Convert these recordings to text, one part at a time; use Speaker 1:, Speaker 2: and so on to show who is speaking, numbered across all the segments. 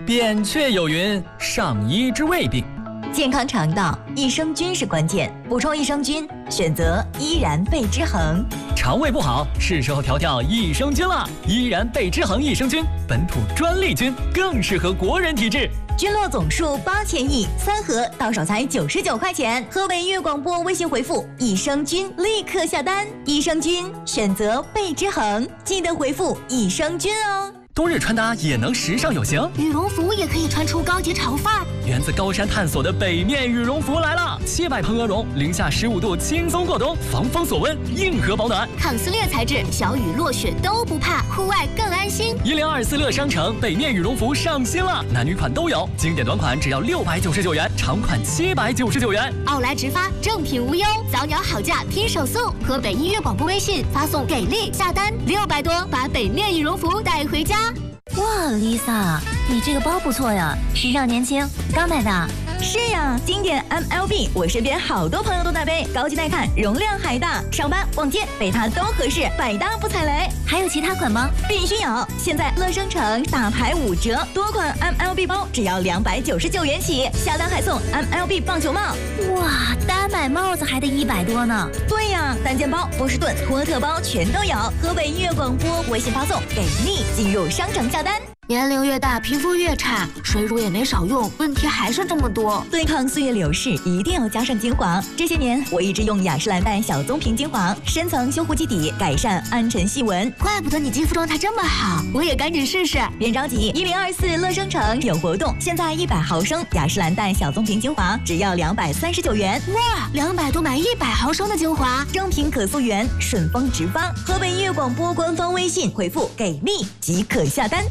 Speaker 1: 扁鹊有云：上医治未病。
Speaker 2: 健康肠道，益生菌是关键。补充益生菌，选择依然贝之恒。
Speaker 1: 肠胃不好，是时候调调益生菌了。依然贝之恒益生菌，本土专利菌，更适合国人体质。
Speaker 2: 菌落总数8000亿，3盒到手才99块钱。河北音乐广播微信回复益生菌，立刻下单。益生菌选择贝之恒，记得回复益生菌哦。
Speaker 1: 冬日穿搭也能时尚有型，
Speaker 3: 羽绒服也可以穿出高级潮范儿。
Speaker 1: 源自高山探索的北面羽绒服来了，700蓬鹅绒，零下15度轻松过冬，防风锁温，硬核保暖，
Speaker 3: 抗撕裂材质，小雨落雪都不怕，户外更安心。
Speaker 1: 1024乐商城北面羽绒服上新了，男女款都有，经典短款只要699元，长款799元。
Speaker 3: 奥莱直发，正品无忧，早鸟好价拼手速。河北音乐广播微信发送给力下单，600多把北面羽绒服带回家。
Speaker 4: 哇 ，Lisa， 你这个包不错呀，时尚年轻，刚买的。
Speaker 2: 是呀，经典 MLB， 我身边好多朋友都在背，高级耐看，容量还大，上班逛街背它都合适，百搭不踩雷。
Speaker 4: 还有其他款吗？
Speaker 2: 必须有！现在乐商城大牌5折，多款 MLB 包只要299元起，下单还送 MLB 棒球帽。
Speaker 4: 哇，单买帽子还得100多呢。
Speaker 2: 对呀，单件包、波士顿、托特包全都有。河北音乐广播微信发送给力，进入商城下单。
Speaker 3: 年龄越大，皮肤越差，水乳也没少用，问题还是这么多。
Speaker 2: 对抗岁月流逝，一定要加上精华。这些年，我一直用雅诗兰黛小棕瓶精华，深层修护基底，改善暗沉细纹。
Speaker 3: 怪不得你肌肤状态这么好，我也赶紧试试。
Speaker 2: 别着急，1024乐商城有活动，现在100毫升雅诗兰黛小棕瓶精华只要239元。
Speaker 3: 哇，200多买100毫升的精华，
Speaker 2: 正品可溯源，顺丰直发。河北音乐广播官方微信回复给力即可下单。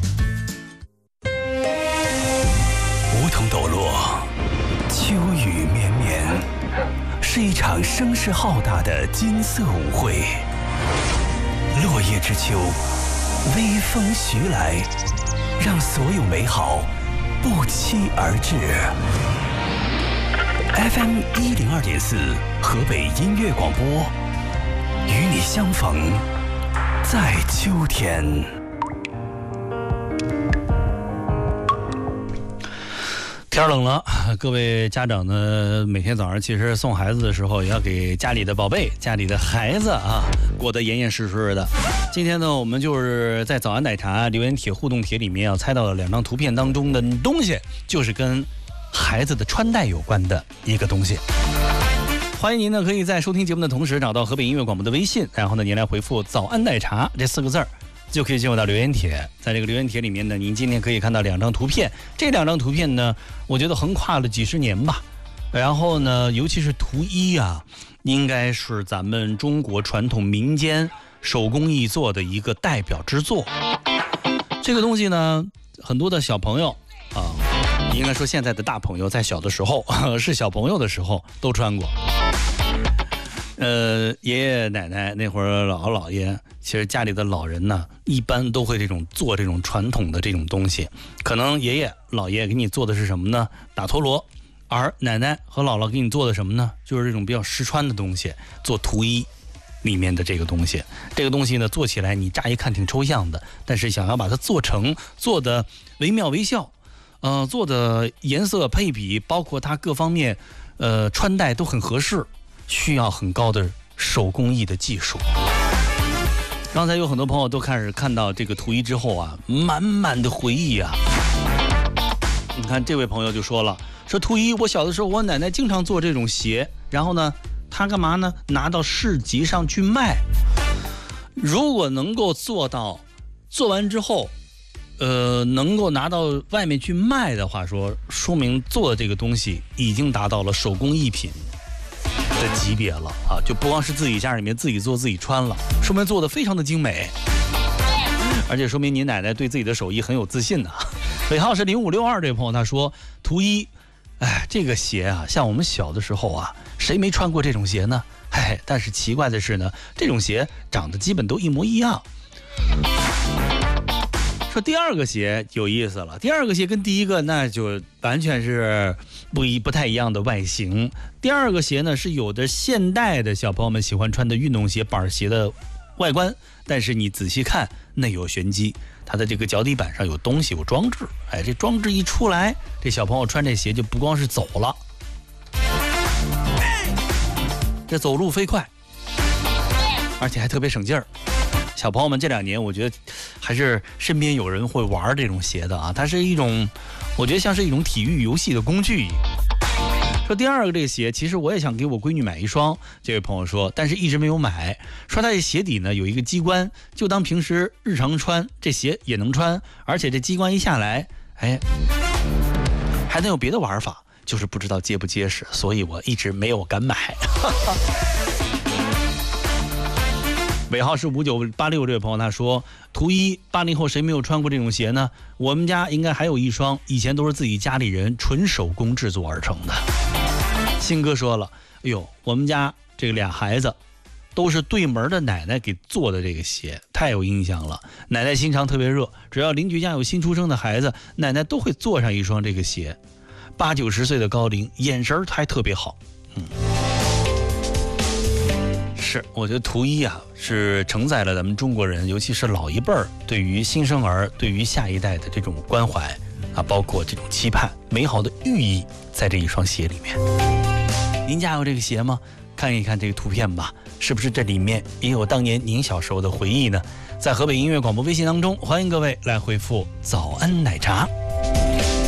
Speaker 5: 梧桐抖落，秋雨绵绵，是一场声势浩大的金色舞会。落叶之秋，微风徐来，让所有美好不期而至。FM 102.4，河北音乐广播，与你相逢在秋天。
Speaker 6: 天冷了，各位家长呢，每天早上其实送孩子的时候，也要给家里的宝贝、家里的孩子啊，过得严严实实的。今天呢，我们就是在早安奶茶留言帖互动帖里面猜到了2张图片当中的东西，就是跟孩子的穿戴有关的一个东西。欢迎您呢，可以在收听节目的同时找到河北音乐广播的微信，然后呢，您来回复早安奶茶这4个字儿，就可以进入到留言帖。在这个留言帖里面呢，您今天可以看到2张图片，这2张图片呢，我觉得横跨了几十年吧。然后呢，尤其是图1啊，应该是咱们中国传统民间手工艺做的一个代表之作。这个东西呢，很多的小朋友啊，应该说现在的大朋友在小的时候是小朋友的时候都穿过。爷爷奶奶那会儿，姥姥姥爷，其实家里的老人呢，一般都会做这种传统的这种东西。可能爷爷姥爷给你做的是什么呢？打陀螺，而奶奶和姥姥给你做的什么呢？就是这种比较实穿的东西，做图1里面的这个东西。这个东西呢，做起来你乍一看挺抽象的，但是想要把它做的惟妙惟肖，做的颜色配比，包括它各方面，穿戴都很合适。需要很高的手工艺的技术。刚才有很多朋友都开始看到这个图1之后啊，满满的回忆啊。你看这位朋友就说了，说图1，我小的时候我奶奶经常做这种鞋，然后呢，她干嘛呢？拿到市集上去卖。如果能够做完之后，能够拿到外面去卖的话，说明做的这个东西已经达到了手工艺品的级别了啊，就不光是自己家里面自己做自己穿了，说明做的非常的精美，而且说明您奶奶对自己的手艺很有自信呐。尾号是0562，这位朋友他说图1，这个鞋啊，像我们小的时候啊，谁没穿过这种鞋呢？但是奇怪的是呢，这种鞋长得基本都一模一样。说第2个鞋有意思了，第2个鞋跟第1个那就完全是不太一样的外形。第2个鞋呢，是有的现代的小朋友们喜欢穿的运动鞋、板鞋的外观，但是你仔细看内有玄机，它的这个脚底板上有东西，有装置。哎，这装置一出来，这小朋友穿这鞋就不光是走了，这走路飞快，而且还特别省劲儿。小朋友们这2年，我觉得还是身边有人会玩这种鞋的啊，它是一种，我觉得像是一种体育游戏的工具。说第二个这个鞋，其实我也想给我闺女买一双，这位朋友说，但是一直没有买。说它这鞋底呢有一个机关，就当平时日常穿，这鞋也能穿，而且这机关一下来，哎，还能有别的玩法，就是不知道结不结实，所以我一直没有敢买。尾号是5986，这位朋友他说，图一，80后谁没有穿过这种鞋呢？我们家应该还有一双，以前都是自己家里人纯手工制作而成的。新哥说了，哎呦，我们家这个俩孩子都是对门的奶奶给做的这个鞋，太有印象了。奶奶心肠特别热，只要邻居家有新出生的孩子，奶奶都会做上一双这个鞋。80、90岁的高龄，眼神还特别好。是，我觉得图一啊，是承载了咱们中国人，尤其是老一辈儿对于新生儿、对于下一代的这种关怀啊，包括这种期盼、美好的寓意，在这一双鞋里面。您家有这个鞋吗？看一看这个图片吧，是不是这里面也有当年您小时候的回忆呢？在河北音乐广播微信当中，欢迎各位来回复早安奶茶。